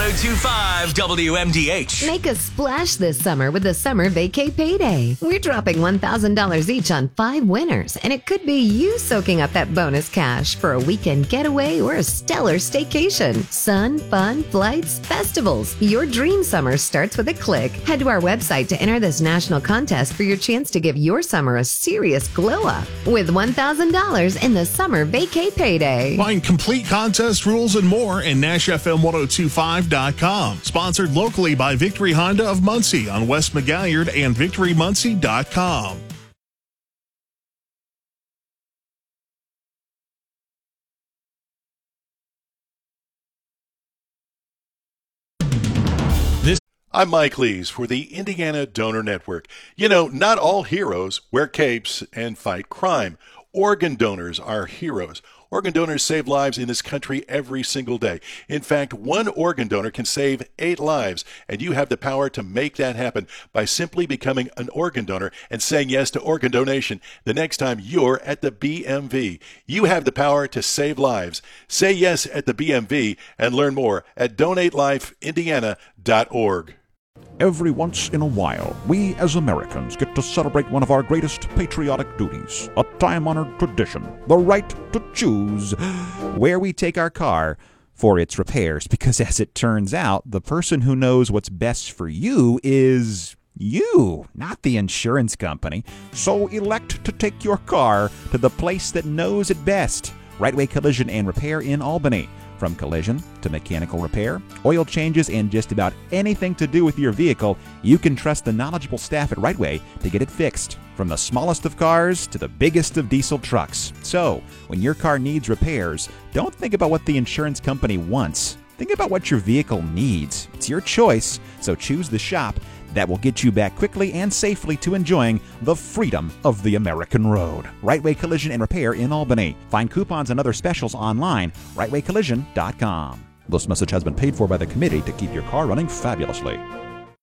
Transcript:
1025 WMDH. Make a splash this summer with the Summer Vacay Payday. We're dropping $1,000 each on 5 winners, and it could be you soaking up that bonus cash for a weekend getaway or a stellar staycation. Sun, fun, flights, festivals. Your dream summer starts with a click. Head to our website to enter this national contest for your chance to give your summer a serious glow up with $1,000 in the Summer Vacay Payday. Find complete contest rules and more in NashFM1025.com. Sponsored locally by Victory Honda of Muncie on West McGalliard and VictoryMuncie.com. I'm Mike Lees for the Indiana Donor Network. You know, not all heroes wear capes and fight crime. Organ donors are heroes. Organ donors save lives in this country every single day. In fact, one organ donor can save 8 lives, and you have the power to make that happen by simply becoming an organ donor and saying yes to organ donation the next time you're at the BMV. You have the power to save lives. Say yes at the BMV and learn more at DonateLifeIndiana.org. Every once in a while, we as Americans get to celebrate one of our greatest patriotic duties, a time-honored tradition, the right to choose where we take our car for its repairs. Because as it turns out, the person who knows what's best for you is you, not the insurance company. So elect to take your car to the place that knows it best. Right Way Collision and Repair in Albany. From collision to mechanical repair, oil changes, and just about anything to do with your vehicle, you can trust the knowledgeable staff at Right Way to get it fixed. From the smallest of cars to the biggest of diesel trucks. So, when your car needs repairs, don't think about what the insurance company wants. Think about what your vehicle needs. It's your choice, so choose the shop that will get you back quickly and safely to enjoying the freedom of the American road. Right Way Collision and Repair in Albany. Find coupons and other specials online, rightwaycollision.com. This message has been paid for by the committee to keep your car running fabulously.